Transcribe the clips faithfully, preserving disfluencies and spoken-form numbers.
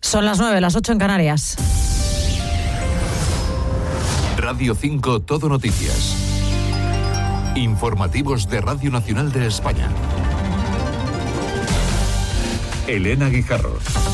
Son las nueve, las ocho en Canarias. Radio cinco Todo Noticias. Informativos de Radio Nacional de España. Elena Guijarro.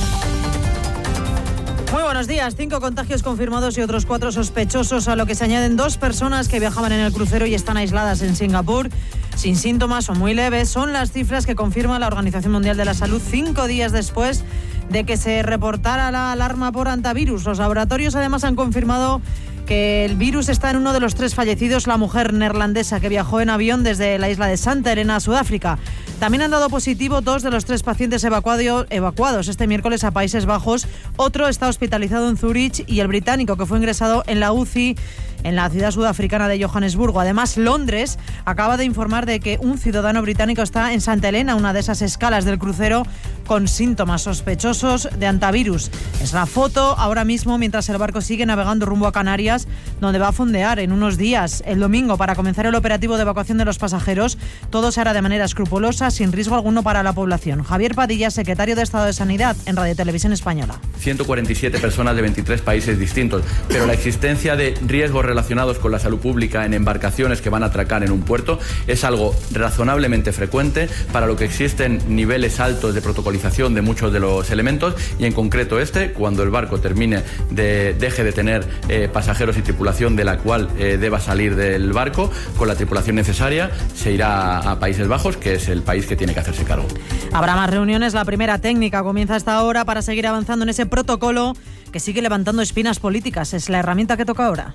Muy buenos días. Cinco contagios confirmados y otros cuatro sospechosos, a lo que se añaden dos personas que viajaban en el crucero y están aisladas en Singapur, sin síntomas o muy leves. Son las cifras que confirma la Organización Mundial de la Salud cinco días después de que se reportara la alarma por hantavirus. Los laboratorios además han confirmado que el virus está en uno de los tres fallecidos, la mujer neerlandesa que viajó en avión desde la isla de Santa Helena a Sudáfrica. También han dado positivo dos de los tres pacientes evacuado, evacuados este miércoles a Países Bajos. Otro está hospitalizado en Zurich y el británico que fue ingresado en la U C I en la ciudad sudafricana de Johannesburgo. Además, Londres acaba de informar de que un ciudadano británico está en Santa Helena, una de esas escalas del crucero, con síntomas sospechosos de hantavirus. Es la foto ahora mismo mientras el barco sigue navegando rumbo a Canarias, donde va a fondear en unos días, el domingo, para comenzar el operativo de evacuación de los pasajeros. Todo se hará de manera escrupulosa, sin riesgo alguno para la población. Javier Padilla, secretario de Estado de Sanidad en Radio Televisión Española. ciento cuarenta y siete personas de veintitrés países distintos, pero la existencia de riesgos relacionados con la salud pública en embarcaciones que van a atracar en un puerto es algo razonablemente frecuente, para lo que existen niveles altos de protocolización de muchos de los elementos, y en concreto este, cuando el barco termine de, deje de tener eh, pasajeros y tripulación de la cual eh, deba salir del barco, con la tripulación necesaria se irá a Países Bajos, que es el país que tiene que hacerse cargo. Habrá más reuniones. La primera técnica comienza a esta hora para seguir avanzando en ese protocolo que sigue levantando espinas políticas. Es la herramienta que toca ahora.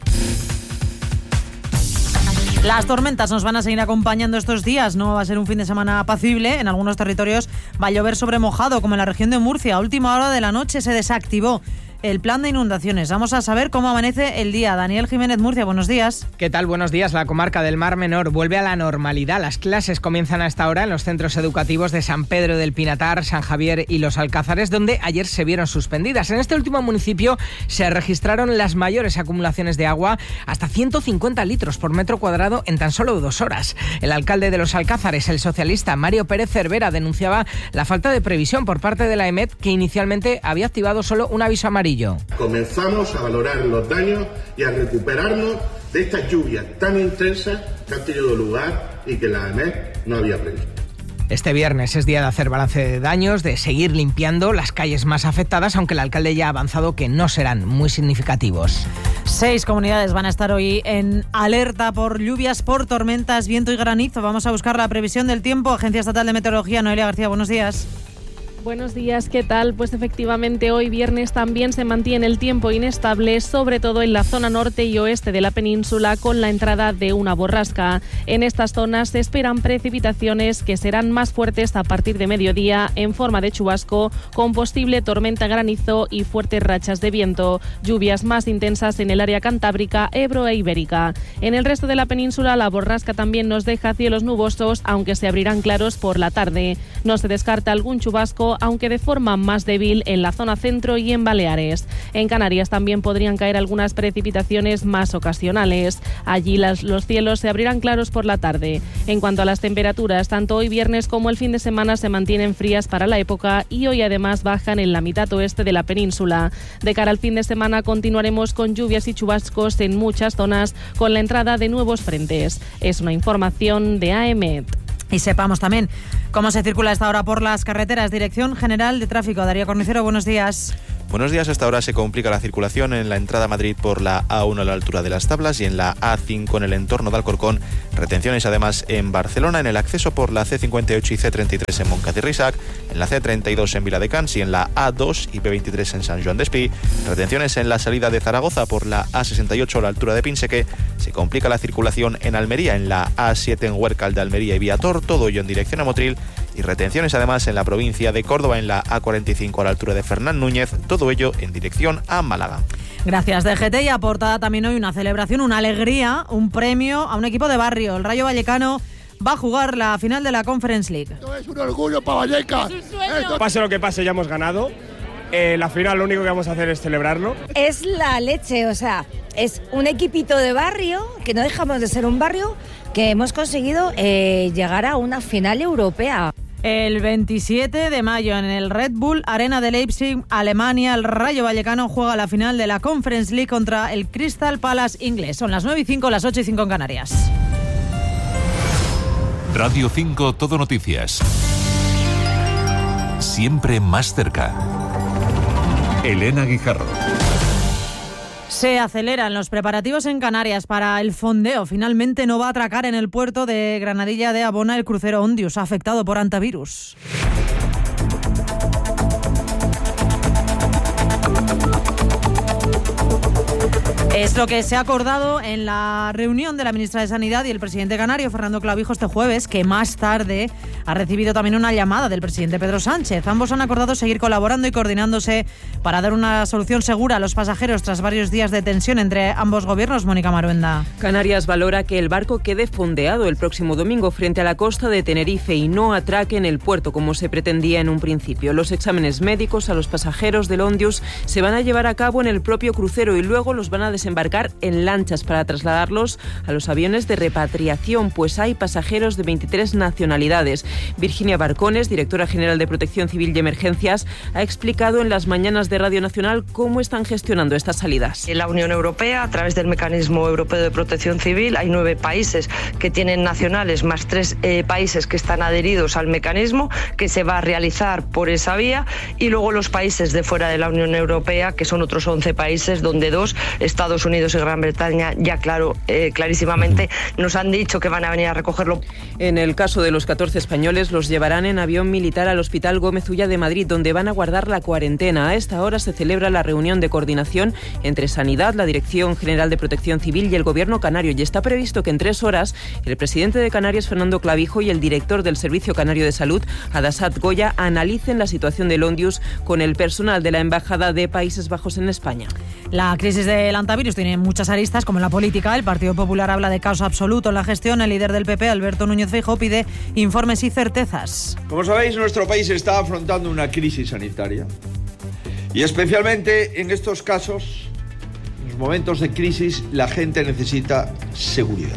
Las tormentas nos van a seguir acompañando estos días. No va a ser un fin de semana apacible. En algunos territorios va a llover sobre mojado, como en la región de Murcia. A última hora de la noche se desactivó el plan de inundaciones. Vamos a saber cómo amanece el día. Daniel Jiménez, Murcia, buenos días. ¿Qué tal? Buenos días. La comarca del Mar Menor vuelve a la normalidad. Las clases comienzan a esta hora en los centros educativos de San Pedro del Pinatar, San Javier y Los Alcázares, donde ayer se vieron suspendidas. En este último municipio se registraron las mayores acumulaciones de agua, hasta ciento cincuenta litros por metro cuadrado en tan solo dos horas. El alcalde de Los Alcázares, el socialista Mario Pérez Cervera, denunciaba la falta de previsión por parte de la E M E T, que inicialmente había activado solo un aviso amarillo. Comenzamos a valorar los daños y a recuperarnos de estas lluvias tan intensas que han tenido lugar y que la E M E T no había previsto. Este viernes es día de hacer balance de daños, de seguir limpiando las calles más afectadas, aunque el alcalde ya ha avanzado que no serán muy significativos. Seis comunidades van a estar hoy en alerta por lluvias, por tormentas, viento y granizo. Vamos a buscar la previsión del tiempo. Agencia Estatal de Meteorología, Noelia García, buenos días. Buenos días, ¿qué tal? Pues efectivamente hoy viernes también se mantiene el tiempo inestable, sobre todo en la zona norte y oeste de la península, con la entrada de una borrasca. En estas zonas se esperan precipitaciones que serán más fuertes a partir de mediodía en forma de chubasco, con posible tormenta, granizo y fuertes rachas de viento. Lluvias más intensas en el área cantábrica, Ebro e Ibérica. En el resto de la península la borrasca también nos deja cielos nubosos, aunque se abrirán claros por la tarde. No se descarta algún chubasco, aunque de forma más débil en la zona centro y en Baleares. En Canarias también podrían caer algunas precipitaciones más ocasionales. Allí las, los cielos se abrirán claros por la tarde. En cuanto a las temperaturas, tanto hoy viernes como el fin de semana se mantienen frías para la época y hoy además bajan en la mitad oeste de la península. De cara al fin de semana continuaremos con lluvias y chubascos en muchas zonas, con la entrada de nuevos frentes. Es una información de A E M E T. Y sepamos también cómo se circula a esta hora por las carreteras. Dirección General de Tráfico. Darío Cornicero, buenos días. Buenos días. Hasta ahora se complica la circulación en la entrada a Madrid por la A uno a la altura de Las Tablas y en la A cinco en el entorno de Alcorcón. Retenciones además en Barcelona, en el acceso por la C cincuenta y ocho y C treinta y tres en Montcat y Rixac, en la C treinta y dos en Viladecans y en la A dos y B veintitrés en San Joan d'Espí. Retenciones en la salida de Zaragoza por la A sesenta y ocho a la altura de Pinseque. Se complica la circulación en Almería, en la A siete en Huércal de Almería y Viator, todo ello en dirección a Motril. Y retenciones además en la provincia de Córdoba, en la A cuarenta y cinco a la altura de Fernán Núñez, todo ello en dirección a Málaga. Gracias, D G T. Y aportada también hoy una celebración, una alegría, un premio a un equipo de barrio. El Rayo Vallecano va a jugar la final de la Conference League. Esto es un orgullo para Vallecas. Esto... Pase lo que pase, ya hemos ganado. Eh, la final lo único que vamos a hacer es celebrarlo. Es la leche, o sea, es un equipito de barrio, que no dejamos de ser un barrio, que hemos conseguido eh, llegar a una final europea. El veintisiete de mayo en el Red Bull Arena de Leipzig, Alemania, el Rayo Vallecano juega la final de la Conference League contra el Crystal Palace inglés. Son las nueve y cinco, las ocho y cinco en Canarias. Radio cinco Todo Noticias. Siempre más cerca. Elena Guijarro. Se aceleran los preparativos en Canarias para el fondeo. Finalmente no va a atracar en el puerto de Granadilla de Abona el crucero Ondius, afectado por hantavirus. Es lo que se ha acordado en la reunión de la ministra de Sanidad y el presidente canario, Fernando Clavijo, este jueves, que más tarde ha recibido también una llamada del presidente Pedro Sánchez. Ambos han acordado seguir colaborando y coordinándose para dar una solución segura a los pasajeros tras varios días de tensión entre ambos gobiernos. Mónica Maruenda. Canarias valora que el barco quede fondeado el próximo domingo frente a la costa de Tenerife y no atraque en el puerto como se pretendía en un principio. Los exámenes médicos a los pasajeros del Ondius se van a llevar a cabo en el propio crucero y luego los van a desembarcar en lanchas para trasladarlos a los aviones de repatriación, pues hay pasajeros de veintitrés nacionalidades. Virginia Barcones, directora general de Protección Civil y Emergencias, ha explicado en las mañanas de Radio Nacional cómo están gestionando estas salidas. En la Unión Europea, a través del Mecanismo Europeo de Protección Civil, hay nueve países que tienen nacionales, más tres eh, países que están adheridos al mecanismo, que se va a realizar por esa vía, y luego los países de fuera de la Unión Europea, que son otros once países, donde dos, Estados Unidos y Gran Bretaña, ya claro, eh, clarísimamente nos han dicho que van a venir a recogerlo. En el caso de los catorce españoles, los llevarán en avión militar al Hospital Gómez Ulla de Madrid, donde van a guardar la cuarentena. A esta hora se celebra la reunión de coordinación entre Sanidad, la Dirección General de Protección Civil y el Gobierno canario, y está previsto que en tres horas el presidente de Canarias, Fernando Clavijo, y el director del Servicio Canario de Salud, Adasat Goya, analicen la situación del Ondius con el personal de la Embajada de Países Bajos en España. La crisis del hantavirus tiene muchas aristas, como en la política. El Partido Popular habla de caos absoluto en la gestión. El líder del P P, Alberto Núñez Feijóo, pide informes y certezas. Como sabéis, nuestro país está afrontando una crisis sanitaria. Y especialmente en estos casos, en los momentos de crisis, la gente necesita seguridad.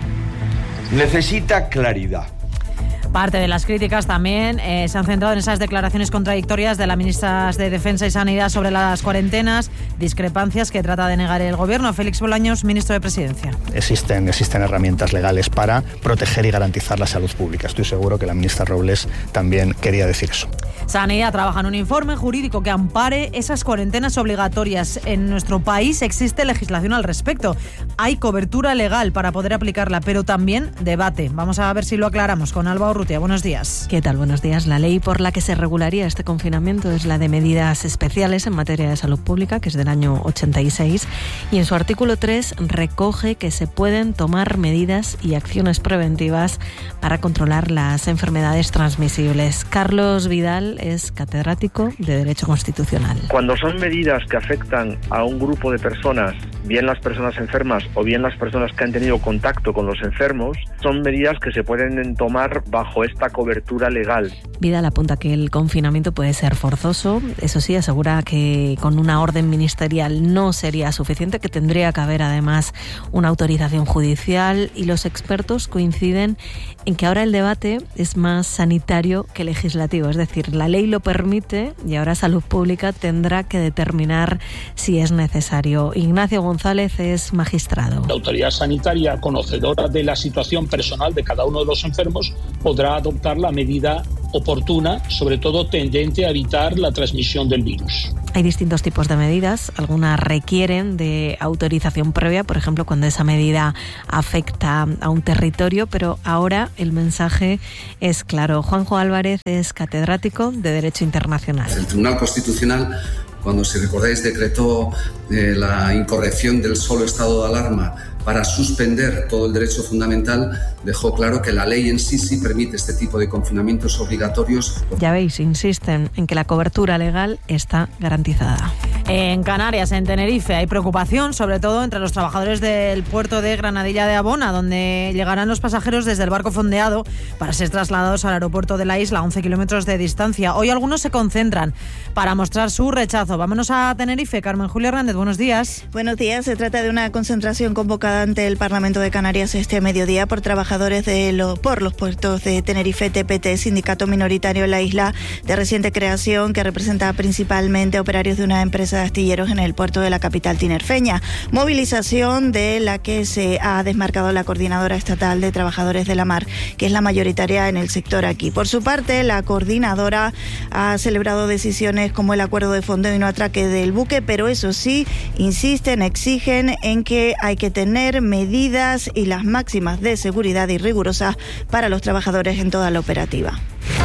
Necesita claridad. Parte de las críticas también eh, se han centrado en esas declaraciones contradictorias de las ministras de Defensa y Sanidad sobre las cuarentenas, discrepancias que trata de negar el Gobierno. Félix Bolaños, ministro de Presidencia. Existen, existen herramientas legales para proteger y garantizar la salud pública. Estoy seguro que la ministra Robles también quería decir eso. Sanidad trabaja en un informe jurídico que ampare esas cuarentenas obligatorias. En nuestro país existe legislación al respecto. Hay cobertura legal para poder aplicarla, pero también debate. Vamos a ver si lo aclaramos con Alba Urrutia. Buenos días. ¿Qué tal? Buenos días. La ley por la que se regularía este confinamiento es la de medidas especiales en materia de salud pública, que es del año ochenta y seis, y en su artículo tres recoge que se pueden tomar medidas y acciones preventivas para controlar las enfermedades transmisibles. Carlos Vidal es catedrático de Derecho Constitucional. Cuando son medidas que afectan a un grupo de personas, bien las personas enfermas o bien las personas que han tenido contacto con los enfermos, son medidas que se pueden tomar bajo esta cobertura legal. Vidal apunta que el confinamiento puede ser forzoso. Eso sí, asegura que con una orden ministerial no sería suficiente, que tendría que haber además una autorización judicial, y los expertos coinciden en que ahora el debate es más sanitario que legislativo. Es decir, la ley lo permite y ahora Salud Pública tendrá que determinar si es necesario. Ignacio González es magistrado. La autoridad sanitaria, conocedora de la situación personal de cada uno de los enfermos, podrá adoptar la medida oportuna, sobre todo tendente a evitar la transmisión del virus. Hay distintos tipos de medidas. Algunas requieren de autorización previa, por ejemplo, cuando esa medida afecta a un territorio, pero ahora el mensaje es claro. Juanjo Álvarez es catedrático de Derecho Internacional. El Tribunal Constitucional, cuando, si recordáis, decretó eh, la incorrección del solo estado de alarma para suspender todo el derecho fundamental, dejó claro que la ley en sí sí permite este tipo de confinamientos obligatorios. Ya veis, insisten en que la cobertura legal está garantizada. En Canarias, en Tenerife, hay preocupación, sobre todo entre los trabajadores del puerto de Granadilla de Abona, donde llegarán los pasajeros desde el barco fondeado para ser trasladados al aeropuerto de la isla, a once kilómetros de distancia. Hoy algunos se concentran para mostrar su rechazo. Vámonos a Tenerife. Carmen Julia Hernández, buenos días. Buenos días. Se trata de una concentración convocada ante el Parlamento de Canarias este mediodía por trabajadores de lo, por los puertos de Tenerife. T P T, sindicato minoritario en la isla de reciente creación, que representa principalmente operarios de una empresa de astilleros en el puerto de la capital tinerfeña. Movilización de la que se ha desmarcado la Coordinadora Estatal de Trabajadores de la Mar, que es la mayoritaria en el sector aquí. Por su parte, la coordinadora ha celebrado decisiones como el acuerdo de fondeo y no atraque del buque, pero eso sí, insisten, exigen en que hay que tener medidas y las máximas de seguridad y rigurosas para los trabajadores en toda la operativa.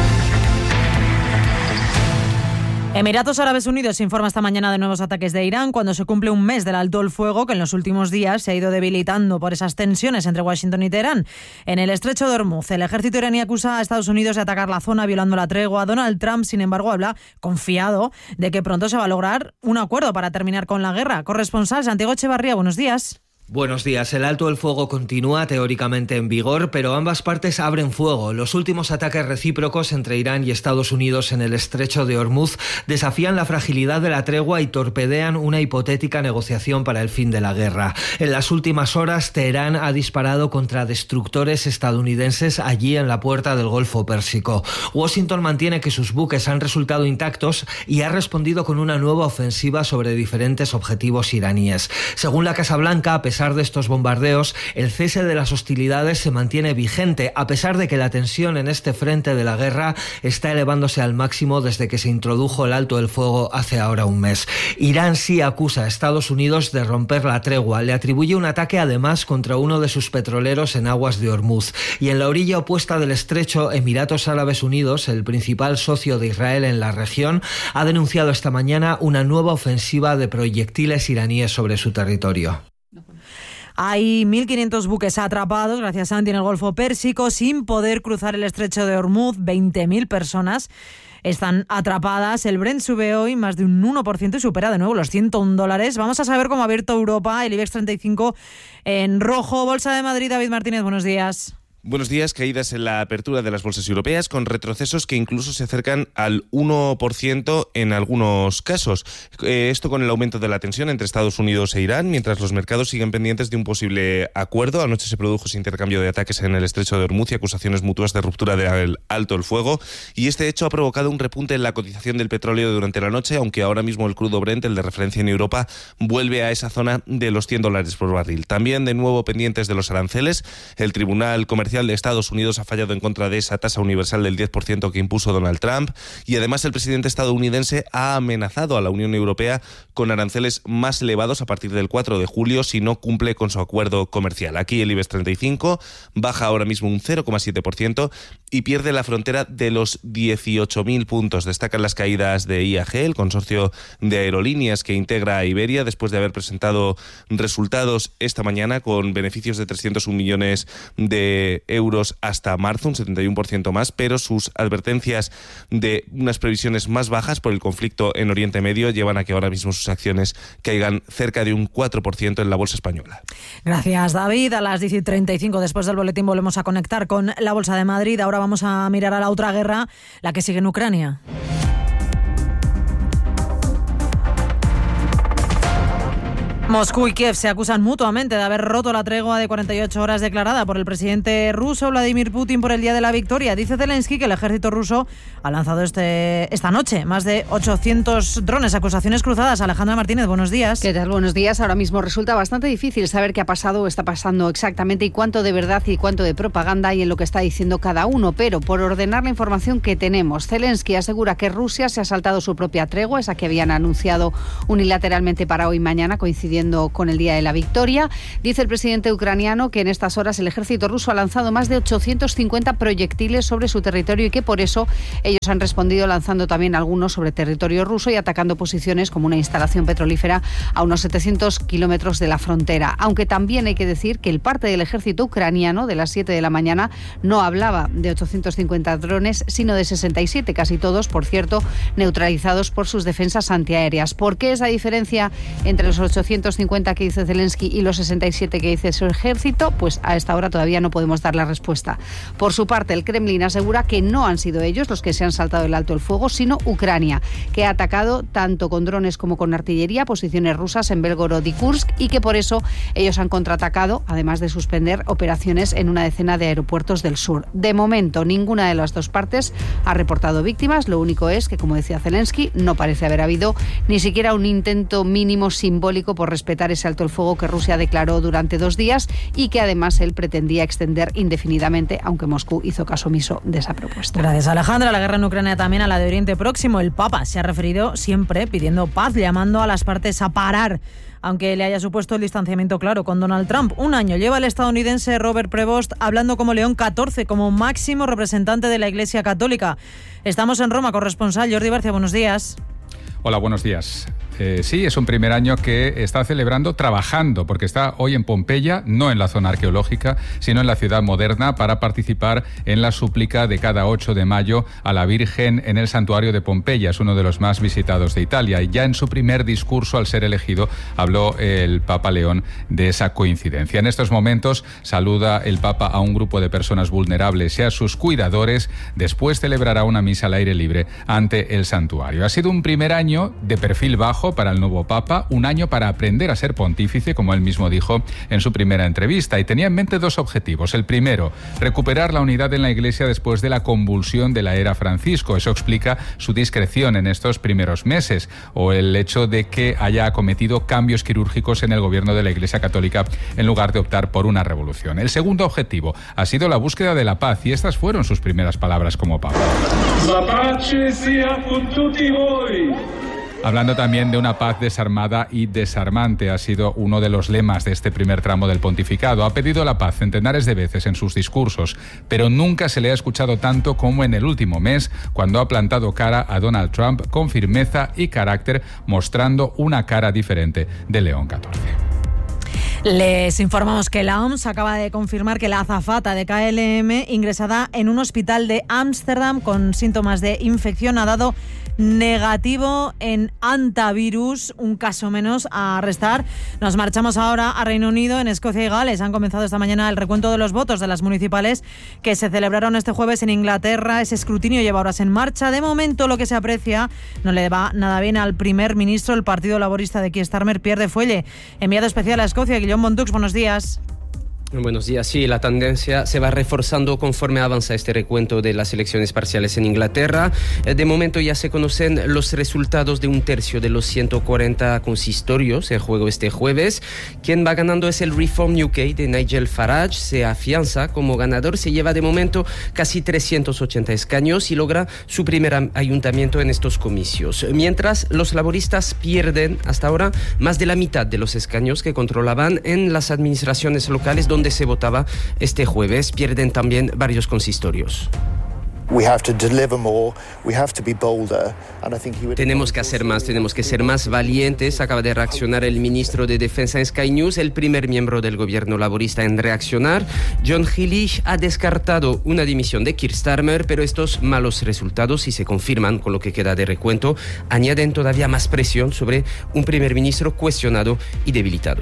Emiratos Árabes Unidos informa esta mañana de nuevos ataques de Irán cuando se cumple un mes del alto el fuego que en los últimos días se ha ido debilitando por esas tensiones entre Washington y Teherán. En el estrecho de Hormuz, el ejército iraní acusa a Estados Unidos de atacar la zona violando la tregua. Donald Trump, sin embargo, habla confiado de que pronto se va a lograr un acuerdo para terminar con la guerra. Corresponsal Santiago Echevarría, buenos días. Buenos días. El alto el fuego continúa teóricamente en vigor, pero ambas partes abren fuego. Los últimos ataques recíprocos entre Irán y Estados Unidos en el estrecho de Hormuz desafían la fragilidad de la tregua y torpedean una hipotética negociación para el fin de la guerra. En las últimas horas, Teherán ha disparado contra destructores estadounidenses allí en la puerta del Golfo Pérsico. Washington mantiene que sus buques han resultado intactos y ha respondido con una nueva ofensiva sobre diferentes objetivos iraníes. Según la Casa Blanca, a pesar A pesar de estos bombardeos, el cese de las hostilidades se mantiene vigente, a pesar de que la tensión en este frente de la guerra está elevándose al máximo desde que se introdujo el alto el fuego hace ahora un mes. Irán sí acusa a Estados Unidos de romper la tregua, le atribuye un ataque además contra uno de sus petroleros en aguas de Hormuz. Y en la orilla opuesta del estrecho, Emiratos Árabes Unidos, el principal socio de Israel en la región, ha denunciado esta mañana una nueva ofensiva de proyectiles iraníes sobre su territorio. Hay mil quinientos buques atrapados, gracias Santi, en el Golfo Pérsico, sin poder cruzar el estrecho de Hormuz. veinte mil personas están atrapadas. El Brent sube hoy más de un uno por ciento y supera de nuevo los ciento un dólares. Vamos a saber cómo ha abierto Europa, el IBEX treinta y cinco en rojo. Bolsa de Madrid, David Martínez, buenos días. Buenos días. Caídas en la apertura de las bolsas europeas con retrocesos que incluso se acercan al uno por ciento en algunos casos. Eh, esto con el aumento de la tensión entre Estados Unidos e Irán, mientras los mercados siguen pendientes de un posible acuerdo. Anoche se produjo ese intercambio de ataques en el estrecho de Hormuz y acusaciones mutuas de ruptura del alto el fuego. Y este hecho ha provocado un repunte en la cotización del petróleo durante la noche, aunque ahora mismo el crudo Brent, el de referencia en Europa, vuelve a esa zona de los cien dólares por barril. También de nuevo pendientes de los aranceles. El Tribunal Comercial de Estados Unidos ha fallado en contra de esa tasa universal del diez por ciento que impuso Donald Trump, y además el presidente estadounidense ha amenazado a la Unión Europea con aranceles más elevados a partir del cuatro de julio si no cumple con su acuerdo comercial. Aquí el IBEX treinta y cinco baja ahora mismo un cero coma siete por ciento y pierde la frontera de los dieciocho mil puntos. Destacan las caídas de I A G, el consorcio de aerolíneas que integra a Iberia, después de haber presentado resultados esta mañana con beneficios de trescientos un millones de euros hasta marzo, un setenta y uno por ciento más, pero sus advertencias de unas previsiones más bajas por el conflicto en Oriente Medio llevan a que ahora mismo sus acciones caigan cerca de un cuatro por ciento en la bolsa española. Gracias, David. A las diez y treinta y cinco después del boletín volvemos a conectar con la Bolsa de Madrid. Ahora vamos a mirar a la otra guerra, la que sigue en Ucrania. Moscú y Kiev se acusan mutuamente de haber roto la tregua de cuarenta y ocho horas declarada por el presidente ruso Vladimir Putin por el Día de la Victoria. Dice Zelensky que el ejército ruso ha lanzado este, esta noche más de ochocientos drones. Acusaciones cruzadas. Alejandra Martínez, buenos días. ¿Qué tal? Buenos días. Ahora mismo resulta bastante difícil saber qué ha pasado o está pasando exactamente y cuánto de verdad y cuánto de propaganda hay en lo que está diciendo cada uno. Pero por ordenar la información que tenemos, Zelensky asegura que Rusia se ha saltado su propia tregua, esa que habían anunciado unilateralmente para hoy mañana, coincidiendo coincidiendo con el día de la victoria. Dice el presidente ucraniano que en estas horas el ejército ruso ha lanzado más de ochocientos cincuenta proyectiles sobre su territorio y que por eso ellos han respondido lanzando también algunos sobre territorio ruso y atacando posiciones como una instalación petrolífera a unos setecientos kilómetros de la frontera. Aunque también hay que decir que el parte del ejército ucraniano de las siete de la mañana no hablaba de ochocientos cincuenta drones, sino de sesenta y siete, casi todos, por cierto, neutralizados por sus defensas antiaéreas. ¿Por qué esa diferencia entre los ochocientos cincuenta que dice Zelensky y los sesenta y siete que dice su ejército? Pues a esta hora todavía no podemos dar la respuesta. Por su parte, el Kremlin asegura que no han sido ellos los que se han saltado el alto el fuego, sino Ucrania, que ha atacado tanto con drones como con artillería posiciones rusas en Belgorod y Kursk y que por eso ellos han contraatacado, además de suspender operaciones en una decena de aeropuertos del sur. De momento, ninguna de las dos partes ha reportado víctimas. Lo único es que, como decía Zelensky, no parece haber habido ni siquiera un intento mínimo simbólico por respetar ese alto el fuego que Rusia declaró durante dos días y que además él pretendía extender indefinidamente, aunque Moscú hizo caso omiso de esa propuesta. Gracias, Alejandra. La guerra en Ucrania también a la de Oriente Próximo. El Papa se ha referido siempre pidiendo paz, llamando a las partes a parar, aunque le haya supuesto el distanciamiento claro con Donald Trump. Un año lleva el estadounidense Robert Prevost hablando como León catorce, como máximo representante de la Iglesia Católica. Estamos en Roma, corresponsal Jordi Barcia, buenos días. Hola, buenos días. Eh, sí, es un primer año que está celebrando trabajando, porque está hoy en Pompeya, no en la zona arqueológica, sino en la ciudad moderna, para participar en la súplica de cada ocho de mayo a la Virgen en el santuario de Pompeya. Es uno de los más visitados de Italia. Y ya en su primer discurso, al ser elegido, habló el Papa León de esa coincidencia. En estos momentos saluda el Papa a un grupo de personas vulnerables y a sus cuidadores. Después celebrará una misa al aire libre ante el santuario. Ha sido un primer año de perfil bajo para el nuevo Papa, un año para aprender a ser pontífice, como él mismo dijo en su primera entrevista, y tenía en mente dos objetivos. El primero, recuperar la unidad en la Iglesia después de la convulsión de la era Francisco. Eso explica su discreción en estos primeros meses, o el hecho de que haya acometido cambios quirúrgicos en el gobierno de la Iglesia Católica en lugar de optar por una revolución. El segundo objetivo ha sido la búsqueda de la paz, y estas fueron sus primeras palabras como Papa. La pace sia con tutti voi. Hablando también de una paz desarmada y desarmante, ha sido uno de los lemas de este primer tramo del pontificado. Ha pedido la paz centenares de veces en sus discursos, pero nunca se le ha escuchado tanto como en el último mes, cuando ha plantado cara a Donald Trump con firmeza y carácter, mostrando una cara diferente de León catorce. Les informamos que la O M S acaba de confirmar que la azafata de K L M, ingresada en un hospital de Ámsterdam con síntomas de infección, ha dado negativo en hantavirus, un caso menos a restar. Nos marchamos ahora a Reino Unido. En Escocia y Gales han comenzado esta mañana el recuento de los votos de las municipales que se celebraron este jueves en Inglaterra. Ese escrutinio lleva horas en marcha. De momento, lo que se aprecia no le va nada bien al primer ministro. El Partido Laborista de Keir Starmer pierde fuelle. Enviado especial a Escocia, Guillaume Montux, buenos días. Buenos días. Sí, la tendencia se va reforzando conforme avanza este recuento de las elecciones parciales en Inglaterra. De momento ya se conocen los resultados de un tercio de los ciento cuarenta consistorios en juego este jueves. Quien va ganando es el Reform U K de Nigel Farage. Se afianza como ganador, se lleva de momento casi trescientos ochenta escaños y logra su primer ayuntamiento en estos comicios. Mientras los laboristas pierden hasta ahora más de la mitad de los escaños que controlaban en las administraciones locales donde se votaba este jueves. Pierden también varios consistorios. Tenemos que hacer más, tenemos que ser más valientes, acaba de reaccionar el ministro de Defensa en Sky News, el primer miembro del gobierno laborista en reaccionar. John Healey ha descartado una dimisión de Keir Starmer, pero estos malos resultados, si se confirman con lo que queda de recuento, añaden todavía más presión sobre un primer ministro cuestionado y debilitado.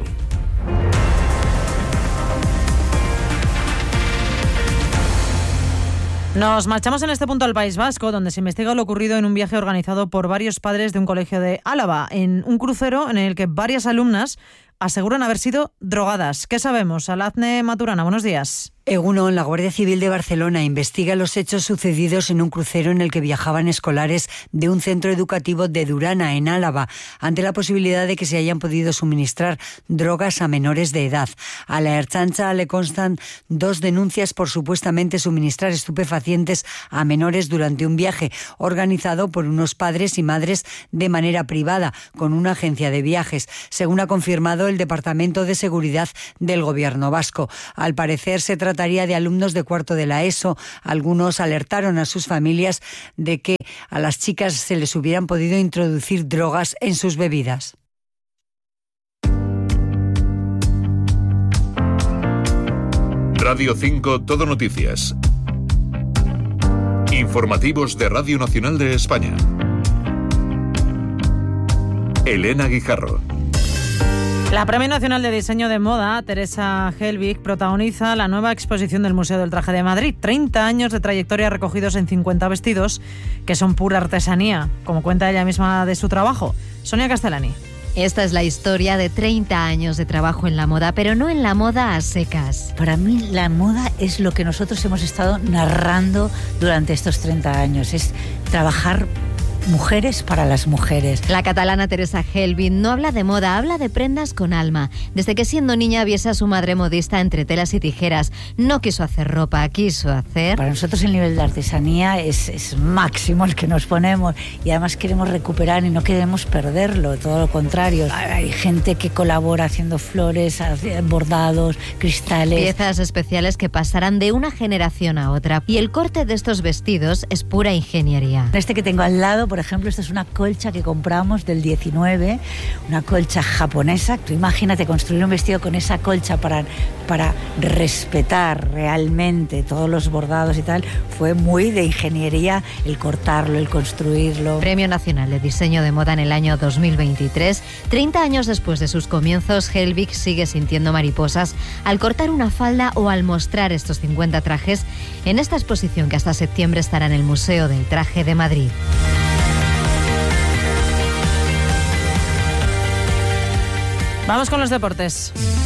Nos marchamos en este punto al País Vasco, donde se investiga lo ocurrido en un viaje organizado por varios padres de un colegio de Álava, en un crucero en el que varias alumnas aseguran haber sido drogadas. ¿Qué sabemos? Alazne Maturana, buenos días. Egunon, la Guardia Civil de Barcelona investiga los hechos sucedidos en un crucero en el que viajaban escolares de un centro educativo de Durana, en Álava, ante la posibilidad de que se hayan podido suministrar drogas a menores de edad. A la Ertzaintza le constan dos denuncias por supuestamente suministrar estupefacientes a menores durante un viaje organizado por unos padres y madres de manera privada, con una agencia de viajes. Según ha confirmado el Departamento de Seguridad del Gobierno vasco. Al parecer se trataría de alumnos de cuarto de la ESO. Algunos alertaron a sus familias de que a las chicas se les hubieran podido introducir drogas en sus bebidas. Radio cinco Todo Noticias. Informativos de Radio Nacional de España. Elena Guijarro. La Premio Nacional de Diseño de Moda, Teresa Helbig, protagoniza la nueva exposición del Museo del Traje de Madrid. treinta años de trayectoria recogidos en cincuenta vestidos, que son pura artesanía, como cuenta ella misma de su trabajo. Sonia Castellani. Esta es la historia de treinta años de trabajo en la moda, pero no en la moda a secas. Para mí la moda es lo que nosotros hemos estado narrando durante estos treinta años, es trabajar mujeres para las mujeres. La catalana Teresa Helbig no habla de moda, habla de prendas con alma. Desde que siendo niña viese a su madre modista entre telas y tijeras. No quiso hacer ropa, quiso hacer... Para nosotros el nivel de artesanía es, es máximo el que nos ponemos y además queremos recuperar y no queremos perderlo, todo lo contrario. Hay gente que colabora haciendo flores, bordados, cristales... Piezas especiales que pasarán de una generación a otra. Y el corte de estos vestidos es pura ingeniería. Este que tengo al lado, por ejemplo, esta es una colcha que compramos del diecinueve, una colcha japonesa. Tú imagínate construir un vestido con esa colcha para, para respetar realmente todos los bordados y tal. Fue muy de ingeniería el cortarlo, el construirlo. Premio Nacional de Diseño de Moda en el año dos mil veintitrés. treinta años después de sus comienzos, Helbig sigue sintiendo mariposas al cortar una falda o al mostrar estos cincuenta trajes en esta exposición que hasta septiembre estará en el Museo del Traje de Madrid. Vamos con los deportes.